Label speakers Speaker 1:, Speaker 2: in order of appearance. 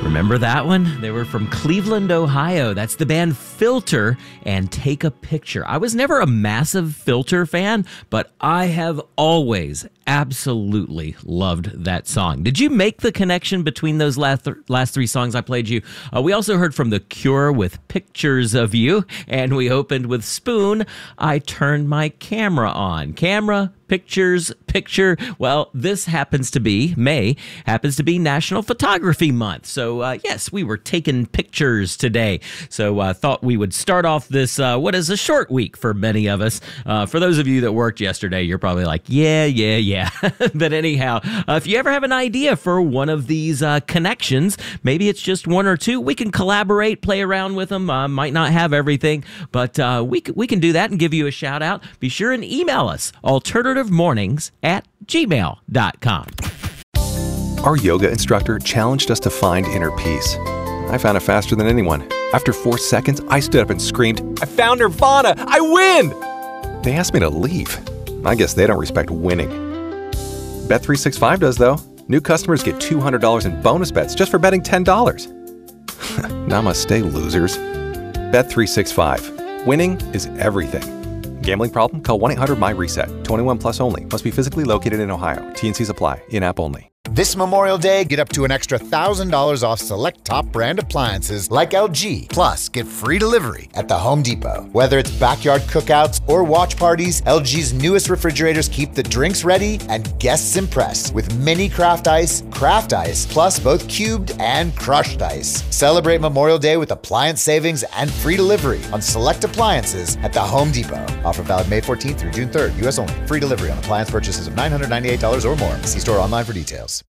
Speaker 1: Remember that one? They were from Cleveland, Ohio. That's the band Filter and Take a Picture. I was never a massive Filter fan, but I have always absolutely loved that song. Did you make the connection between those last three songs I played you? We also heard from The Cure with Pictures of You, and we opened with Spoon, I Turned My Camera On. Camera, pictures, picture. Well, this May happens to be National Photography Month. So, yes, we were taking pictures today. So I thought we would start off this, what is a short week for many of us. For those of you that worked yesterday, you're probably like, yeah. But anyhow, if you ever have an idea for one of these connections, maybe it's just one or two, we can collaborate, play around with them. Might not have everything, but we can do that and give you a shout out. Be sure and email us, alternativemornings@gmail.com.
Speaker 2: Our yoga instructor challenged us to find inner peace. I found it faster than anyone. After 4 seconds, I stood up and screamed, "I found Nirvana! I win!" They asked me to leave. I guess they don't respect winning. Bet365 does, though. New customers get $200 in bonus bets just for betting $10. Namaste, losers. Bet365. Winning is everything. Gambling problem? Call 1-800-MY-RESET. 21 plus only. Must be physically located in Ohio. T&Cs apply. In-app only.
Speaker 3: This Memorial Day, get up to an extra $1,000 off select top brand appliances like LG. Plus, get free delivery at the Home Depot. Whether it's backyard cookouts or watch parties, LG's newest refrigerators keep the drinks ready and guests impressed with mini craft ice, plus both cubed and crushed ice. Celebrate Memorial Day with appliance savings and free delivery on select appliances at the Home Depot. Offer valid May 14th through June 3rd, U.S. only. Free delivery on appliance purchases of $998 or more. See store online for details.